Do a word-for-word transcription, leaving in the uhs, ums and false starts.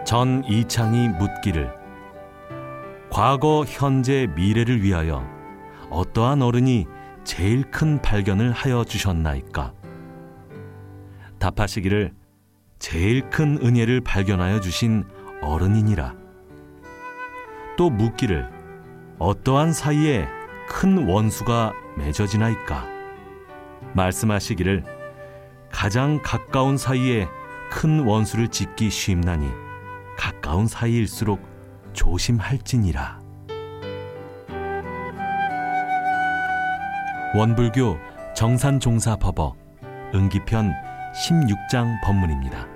전 이창이 묻기를 과거, 현재, 미래를 위하여 어떠한 어른이 제일 큰 발견을 하여 주셨나이까? 답하시기를 제일 큰 은혜를 발견하여 주신 어른이니라. 또 묻기를 어떠한 사이에 큰 원수가 맺어지나이까? 말씀하시기를 가장 가까운 사이에 큰 원수를 짓기 쉽나니 가까운 사이일수록 조심할지니라. 원불교 정산종사법어 응기편 십육 장 법문입니다.